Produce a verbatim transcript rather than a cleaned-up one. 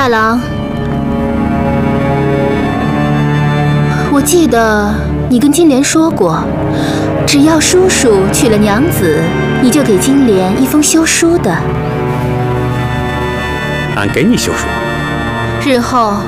大郎，我记得你跟金莲说过，只要叔叔娶了娘子，你就给金莲一封休书的。 俺给你休书。 日后